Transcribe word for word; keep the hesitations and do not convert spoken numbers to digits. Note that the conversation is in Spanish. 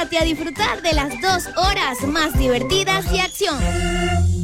Prepárate a disfrutar de las dos horas más divertidas y acción.